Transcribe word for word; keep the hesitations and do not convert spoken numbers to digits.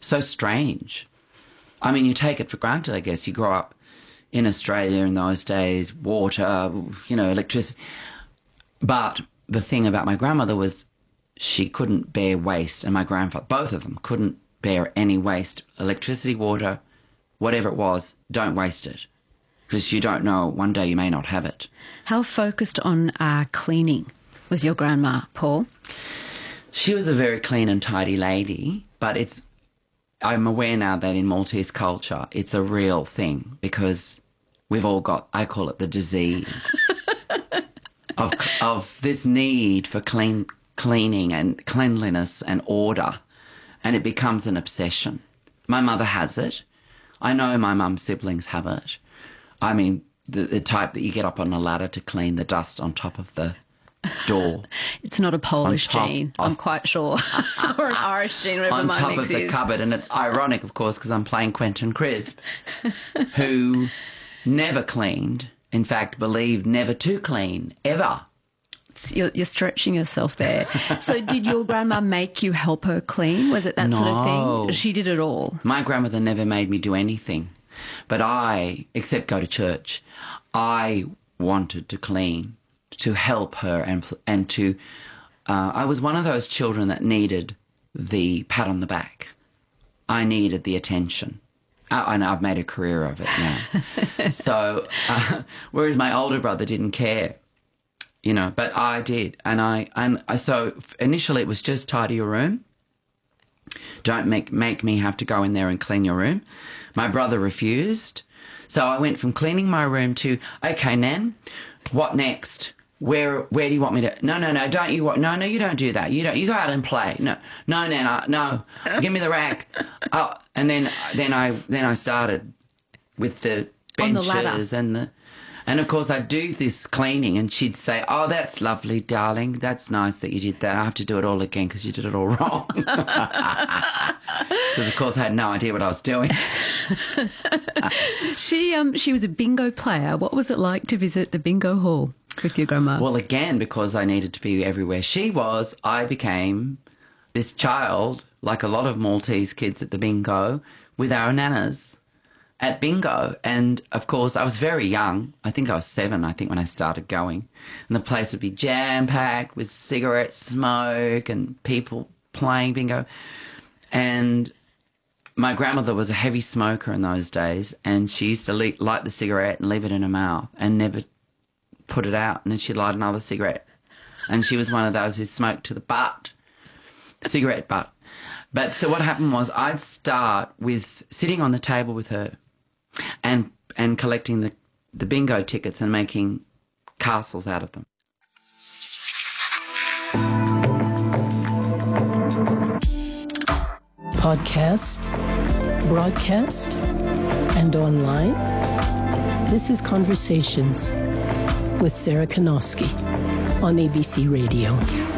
so strange. I mean, you take it for granted, I guess. You grow up in Australia in those days, water, you know, electricity. But the thing about my grandmother was she couldn't bear waste, and my grandfather, both of them, couldn't bear any waste. Electricity, water, whatever it was, don't waste it, because you don't know, one day you may not have it. How focused on uh, cleaning was your grandma, Paul? She was a very clean and tidy lady, but it's, I'm aware now that in Maltese culture it's a real thing, because we've all got, I call it the disease of of this need for clean cleaning and cleanliness and order, and it becomes an obsession. My mother has it. I know my mum's siblings have it. I mean, the, the type that you get up on a ladder to clean the dust on top of the door. It's not a Polish gene, of, I'm quite sure, or an Irish gene, whatever on my top mix of the is. cupboard. And it's ironic, of course, because I'm playing Quentin Crisp, who never cleaned, in fact, believed never to clean, ever. You're, you're stretching yourself there. So did your grandma make you help her clean? Was it that no. sort of thing? She did it all? My grandmother never made me do anything. But I, except go to church, I wanted to clean, to help her, and and to, uh, I was one of those children that needed the pat on the back. I needed the attention. I, and I've made a career of it now. So, uh, whereas my older brother didn't care, you know, but I did. And I, and I, so initially it was just tidy your room. Don't make, make me have to go in there and clean your room. My brother refused. So I went from cleaning my room to, okay, Nan, what next? Where where do you want me to? No, no, no, don't you want? No, no, you don't do that. You don't. You go out and play. No, no, Nan, I, no. Give me the rag. Oh, and then then I then I started with the benches On the ladder. and the, and of course I'd do this cleaning, and she'd say, "Oh, that's lovely, darling. That's nice that you did that. I have to do it all again because you did it all wrong." Because of course I had no idea what I was doing. She um she was a bingo player. What was it like to visit the bingo hall with your grandma? Well, again, because I needed to be everywhere she was, I became this child, like a lot of Maltese kids at the bingo, with our nanas at bingo. And, of course, I was very young. I think I was seven, I think, when I started going. And the place would be jam-packed with cigarette smoke and people playing bingo. And my grandmother was a heavy smoker in those days, and she used to light the cigarette and leave it in her mouth and never put it out, and then she'd light another cigarette. And she was one of those who smoked to the butt, cigarette butt. But so what happened was I'd start with sitting on the table with her and and collecting the, the bingo tickets and making castles out of them. Podcast, broadcast, and online. This is Conversations with Sarah Kanowski on A B C Radio.